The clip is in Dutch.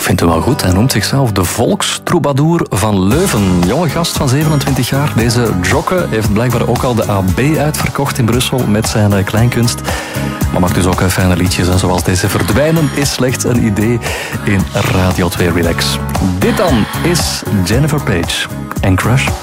vind het wel goed. Hij noemt zichzelf de volkstroubadour van Leuven. Jonge gast van 27 jaar. Deze Jokke heeft blijkbaar ook al de AB uitverkocht in Brussel met zijn kleinkunst. Maar maakt dus ook fijne liedjes. En zoals deze Verdwijnen is slechts een idee in Radio 2 Relax. Dit dan is Jennifer Page en Crush.